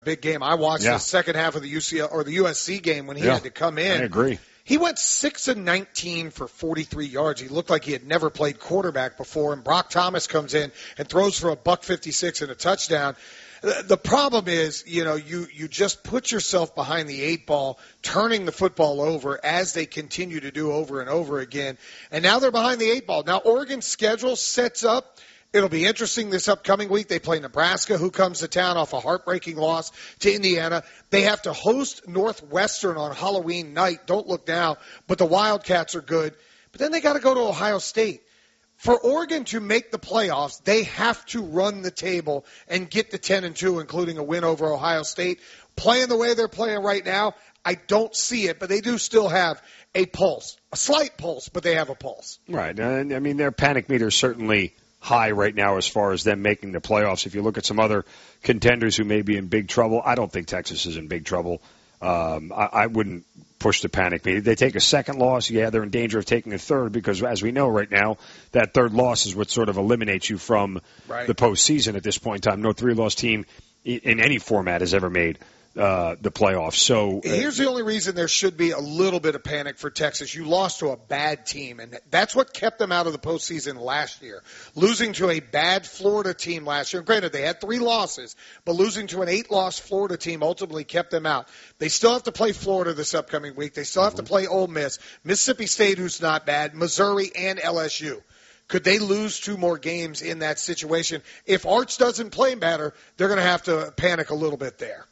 big game. I watched the second half of the UCL or the USC game when he had to come in. I agree. He went 6-19 for 43 yards. He looked like he had never played quarterback before. And Brock Thomas comes in and throws for $156 and a touchdown. The problem is, you just put yourself behind the 8 ball, turning the football over as they continue to do over and over again. And now they're behind the 8 ball. Now Oregon's schedule sets up. It'll be interesting this upcoming week. They play Nebraska, who comes to town off a heartbreaking loss to Indiana. They have to host Northwestern on Halloween night. Don't look now, but the Wildcats are good. But then they got to go to Ohio State. For Oregon to make the playoffs, they have to run the table and get to 10-2, including a win over Ohio State. Playing the way they're playing right now, I don't see it, but they do still have a pulse, a slight pulse, but they have a pulse. Right. And, I mean, their panic meter is certainly high right now as far as them making the playoffs. If you look at some other contenders who may be in big trouble, I don't think Texas is in big trouble. I wouldn't push the panic meter. They take a second loss, they're in danger of taking a third because, as we know right now, that third loss is what sort of eliminates you from the postseason at this point in time. No 3-loss team in any format has ever made the playoffs. So here's the only reason there should be a little bit of panic for Texas. You lost to a bad team, and that's what kept them out of the postseason last year. Losing to a bad Florida team last year. Granted, they had 3 losses, but losing to an 8-loss Florida team ultimately kept them out. They still have to play Florida this upcoming week. They still have to play Ole Miss, Mississippi State, who's not bad, Missouri, and LSU. Could they lose 2 more games in that situation? If Arch doesn't play better, they're going to have to panic a little bit there.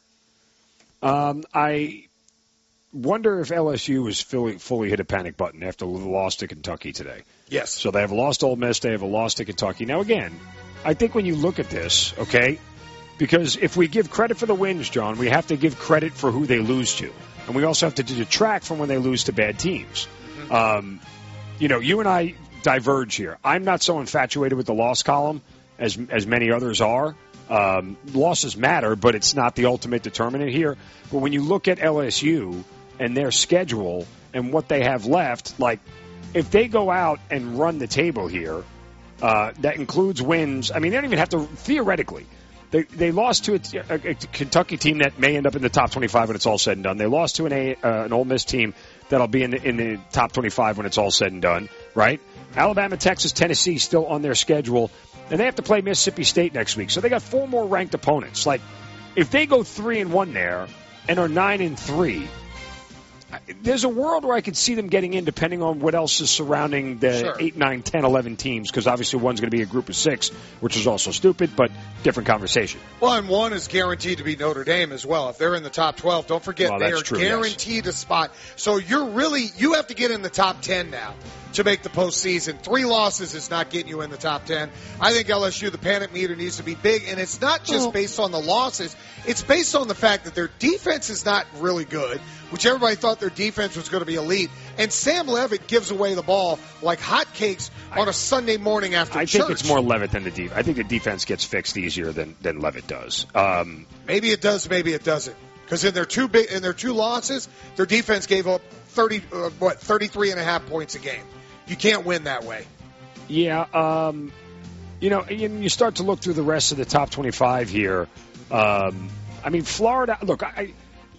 I wonder if LSU has fully hit a panic button after the loss to Kentucky today. Yes. So they have lost Ole Miss. They have a loss to Kentucky. Now, again, I think when you look at this, okay, because if we give credit for the wins, John, we have to give credit for who they lose to. And we also have to detract from when they lose to bad teams. Mm-hmm. You and I diverge here. I'm not so infatuated with the loss column as many others are. Losses matter, but it's not the ultimate determinant here. But when you look at LSU and their schedule and what they have left, like if they go out and run the table here, that includes wins. I mean, they don't even have to theoretically. They lost to a Kentucky team that may end up in the top 25 when it's all said and done. They lost to an Ole Miss team that'll be in the top 25 when it's all said and done, right? Alabama, Texas, Tennessee still on their schedule. And they have to play Mississippi State next week. So they got 4 more ranked opponents. Like, if they go 3-1 there and are 9-3, there's a world where I could see them getting in depending on what else is surrounding the 8, 9, 10, 11 teams, because obviously one's going to be a group of 6, which is also stupid, but different conversation. Well, and one is guaranteed to be Notre Dame as well. If they're in the top 12, don't forget they are guaranteed a spot. So you have to get in the top 10 now to make the postseason. 3 losses is not getting you in the top 10. I think LSU, the panic meter needs to be big, and it's not just based on the losses. It's based on the fact that their defense is not really good, which everybody thought their defense was going to be elite. And Sam Levitt gives away the ball like hotcakes on a Sunday morning after church. I think it's more Levitt than the defense. I think the defense gets fixed easier than Levitt does. Maybe it does, maybe it doesn't. Because in their 2 losses, their defense gave up 33.5 points a game. You can't win that way. Yeah, you start to look through the rest of the top 25 here. I mean, Florida, look, I'm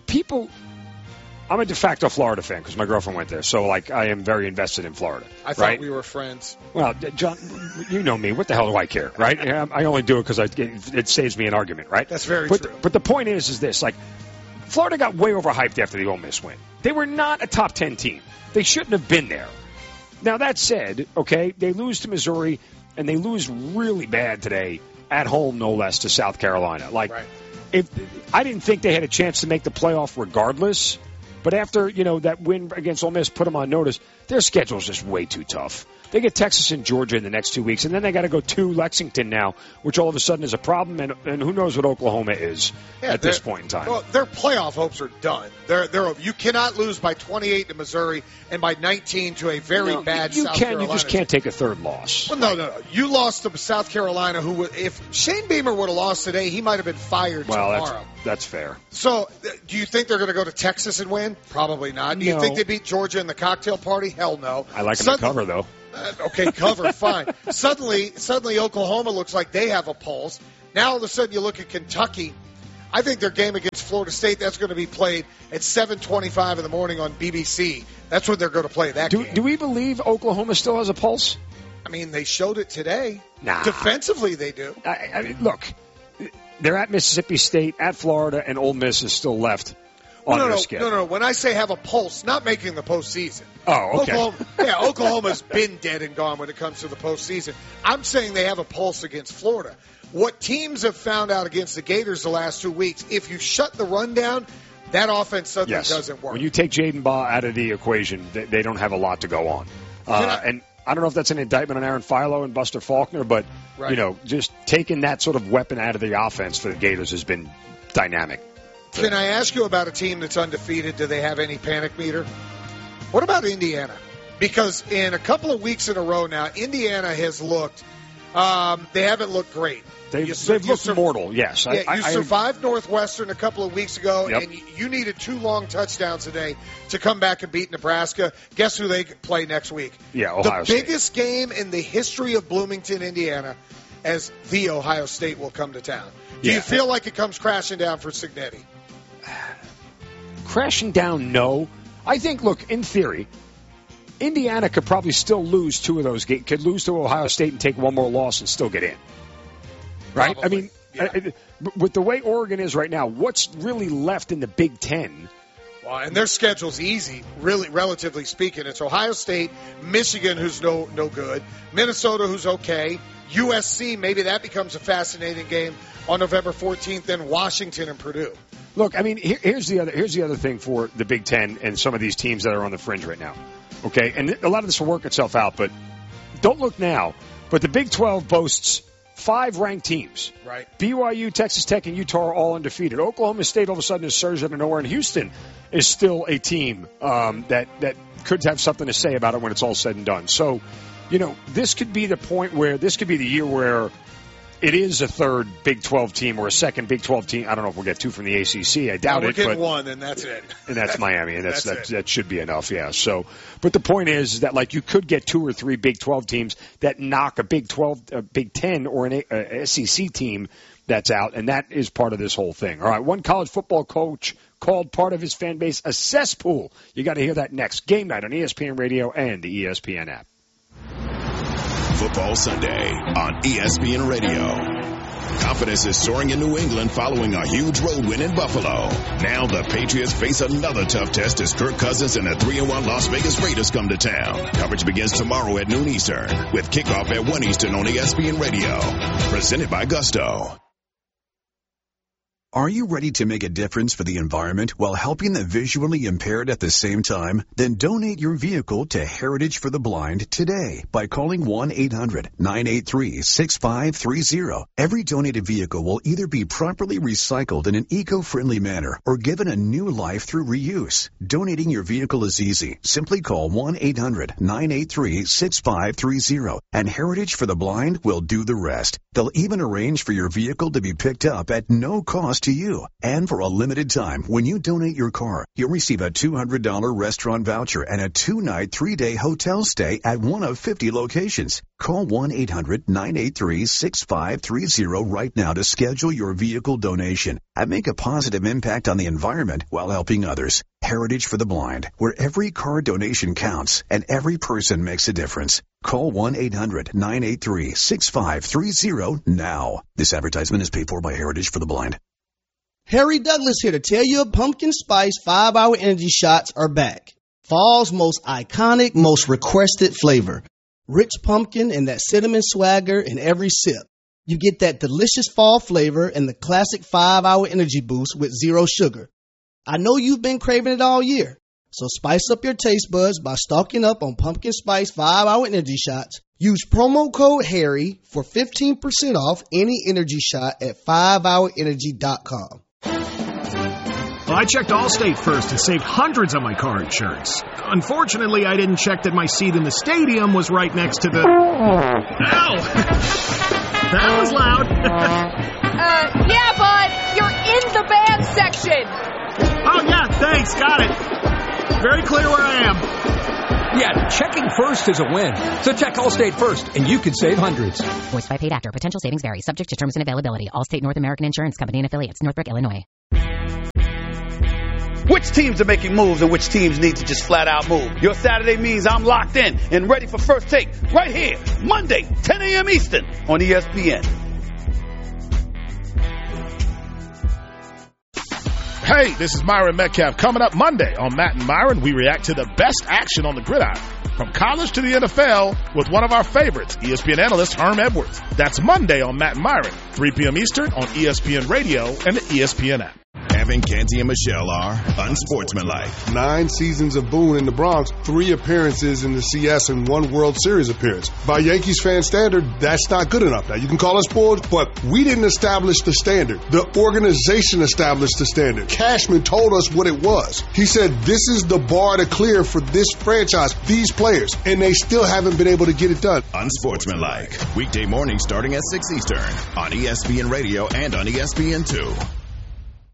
a de facto Florida fan because my girlfriend went there. So, I am very invested in Florida. I thought we were friends. Well, John, you know me. What the hell do I care, right? I only do it because it saves me an argument, right? That's very true. But the point is this, Florida got way overhyped after the Ole Miss win. They were not a top 10 team. They shouldn't have been there. Now, that said, okay, they lose to Missouri, and they lose really bad today at home, no less, to South Carolina. If I didn't think they had a chance to make the playoff regardless, but after, that win against Ole Miss put them on notice, their schedule is just way too tough. They get Texas and Georgia in the next 2 weeks, and then they got to go to Lexington now, which all of a sudden is a problem, and who knows what Oklahoma is at this point in time. Well, their playoff hopes are done. You cannot lose by 28 to Missouri and by 19 to a very bad South Carolina. You just can't take a third loss. Well, no. You lost to South Carolina, who if Shane Beamer would have lost today, he might have been fired tomorrow. That's fair. So, do you think they're going to go to Texas and win? Probably not. Do you think they beat Georgia in the cocktail party? Hell no. I like them to cover, though. Okay, cover, fine. Suddenly, Oklahoma looks like they have a pulse. Now, all of a sudden, you look at Kentucky. I think their game against Florida State, that's going to be played at 7:25 in the morning on BBC. That's when they're going to play that game. Do we believe Oklahoma still has a pulse? I mean, they showed it today. Nah. Defensively, they do. I mean, look, they're at Mississippi State, at Florida, and Ole Miss is still left on their schedule. No. When I say have a pulse, not making the postseason. Oh, okay. Oklahoma's been dead and gone when it comes to the postseason. I'm saying they have a pulse against Florida. What teams have found out against the Gators the last 2 weeks, if you shut the run down, that offense suddenly doesn't work. When you take Jaden Baugh out of the equation, they don't have a lot to go on. And I don't know if that's an indictment on Aaron Philo and Buster Faulkner, but, just taking that sort of weapon out of the offense for the Gators has been dynamic. Can I ask you about a team that's undefeated? Do they have any panic meter? What about Indiana? Because in a couple of weeks in a row now, Indiana has looked they haven't looked great. They've looked mortal, yes. You survived Northwestern a couple of weeks ago, yep. and you needed 2 long touchdowns today to come back and beat Nebraska. Guess who they play next week? Yeah, Ohio State. The biggest game in the history of Bloomington, Indiana, as the Ohio State will come to town. Do you feel like it comes crashing down for Cignetti? Crashing down, no. I think, look, in theory, Indiana could probably still lose 2 of those games, could lose to Ohio State and take 1 more loss and still get in. Right? Probably. I mean, with the way Oregon is right now, what's really left in the Big Ten? Well, and their schedule's easy, really, relatively speaking. It's Ohio State, Michigan, who's no good, Minnesota, who's okay, USC, maybe that becomes a fascinating game on November 14th, then Washington and Purdue. Look, I mean, here's the other thing for the Big Ten and some of these teams that are on the fringe right now. Okay, and a lot of this will work itself out, but don't look now. But the Big 12 boasts 5 ranked teams. Right. BYU, Texas Tech, and Utah are all undefeated. Oklahoma State all of a sudden is surged out of nowhere, and Houston is still a team that could have something to say about it when it's all said and done. So, this could be the point where this could be the year where it is a third Big 12 team or a second Big 12 team. I don't know if we'll get 2 from the ACC. I doubt it. We're getting 1, and that's it. And that's Miami, and that should be enough, yeah. So, but the point is that, like, you could get 2 or 3 Big 12 teams that knock a Big 12, a Big 10, or an SEC team that's out, and that is part of this whole thing. All right, one college football coach called part of his fan base a cesspool. You got to hear that next. Game night on ESPN Radio and the ESPN app. Football Sunday on ESPN Radio. Confidence is soaring in New England following a huge road win in Buffalo. Now the Patriots face another tough test as Kirk Cousins and the 3-1 Las Vegas Raiders come to town. Coverage begins tomorrow at noon Eastern with kickoff at 1 Eastern on ESPN Radio. Presented by Gusto. Are you ready to make a difference for the environment while helping the visually impaired at the same time? Then donate your vehicle to Heritage for the Blind today by calling 1-800-983-6530. Every donated vehicle will either be properly recycled in an eco-friendly manner or given a new life through reuse. Donating your vehicle is easy. Simply call 1-800-983-6530 and Heritage for the Blind will do the rest. They'll even arrange for your vehicle to be picked up at no cost to you. And for a limited time, when you donate your car, you'll receive a $200 restaurant voucher and a 2-night, 3-day hotel stay at one of 50 locations. Call 1-800-983-6530 right now to schedule your vehicle donation and make a positive impact on the environment while helping others. Heritage for the Blind, where every car donation counts and every person makes a difference. Call 1-800-983-6530 now. This advertisement is paid for by Heritage for the Blind. Harry Douglas here to tell you pumpkin spice 5-hour energy shots are back. Fall's most iconic, most requested flavor. Rich pumpkin and that cinnamon swagger in every sip. You get that delicious fall flavor and the classic 5-hour energy boost with zero sugar. I know you've been craving it all year, so spice up your taste buds by stocking up on pumpkin spice 5-hour energy shots. Use promo code HARRY for 15% off any energy shot at 5hourenergy.com. Well, I checked Allstate first and saved hundreds on my car insurance. Unfortunately, I didn't check that my seat in the stadium was right next to the... Ow! That was loud. Yeah, bud. You're in the band section. Oh, yeah, thanks. Got it. Very clear where I am. Yeah, checking first is a win. So check Allstate first, and you could save hundreds. Voiced by paid actor. Potential savings vary. Subject to terms and availability. Allstate North American Insurance Company and affiliates. Northbrook, Illinois. Which teams are making moves and which teams need to just flat out move? Your Saturday means I'm locked in and ready for First Take right here, Monday, 10 a.m. Eastern on ESPN. Hey, this is Myron Metcalf. Coming up Monday on Matt and Myron, we react to the best action on the gridiron, from college to the NFL, with one of our favorites, ESPN analyst Herm Edwards. That's Monday on Matt and Myron, 3 p.m. Eastern on ESPN Radio and the ESPN app. Evan, Canty, and Michelle are unsportsmanlike. 9 seasons of Boone in the Bronx, 3 appearances in the CS, and 1 World Series appearance. By Yankees fan standard, that's not good enough. Now, you can call us spoiled, but we didn't establish the standard. The organization established the standard. Cashman told us what it was. He said, this is the bar to clear for this franchise, these players, and they still haven't been able to get it done. Unsportsmanlike. Weekday mornings starting at 6 Eastern on ESPN Radio and on ESPN2.